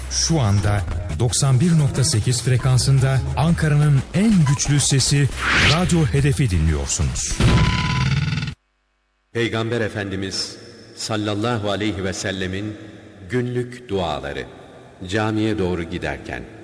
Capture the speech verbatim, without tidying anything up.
şu anda doksan bir nokta sekiz frekansında Ankara'nın en güçlü sesi Radyo Hedef'i dinliyorsunuz. Peygamber Efendimiz sallallahu aleyhi ve sellemin günlük duaları camiye doğru giderken.